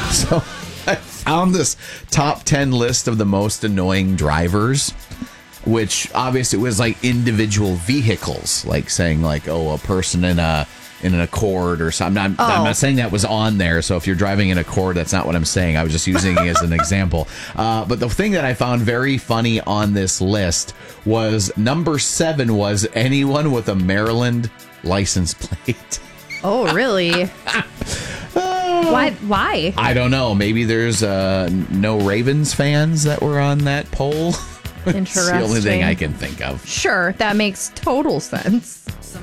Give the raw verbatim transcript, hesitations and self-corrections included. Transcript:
So I found this top ten list of the most annoying drivers, which obviously was like individual vehicles, like saying like, oh, a person in a in an Accord or something. I'm not, Oh. I'm not saying that was on there. So if you're driving an Accord, that's not what I'm saying. I was just using it as an example. Uh, but the thing that I found very funny on this list was number seven was anyone with a Maryland license plate. Oh, really? Why? Why? I don't know. Maybe there's uh, no Ravens fans that were on that poll. It's the only thing I can think of. Sure, that makes total sense.